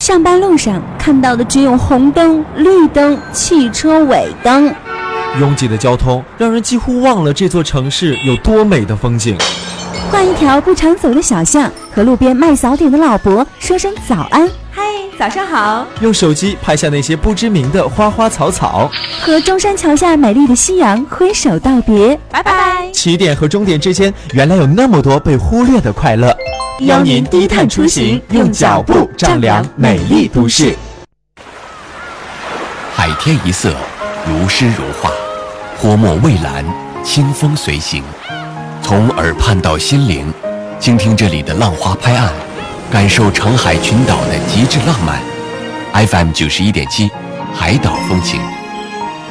上班路上看到的只有红灯、绿灯、汽车尾灯。 拥挤的交通让人几乎忘了这座城市有多美的风景。 换一条不常走的小巷，和路边卖早点的老伯说声早安。 嗨，早上好。 用手机拍下那些不知名的花花草草， 和中山桥下美丽的夕阳挥手道别， 拜拜。 起点和终点之间原来有那么多被忽略的快乐。 邀您低碳出行，用脚步丈量美丽都市。 海天一色，如诗如画，泼墨蔚蓝，清风随行。从耳畔到心灵，倾听这里的浪花拍岸，感受成海群岛的极致浪漫。FM 91.7，海岛风情。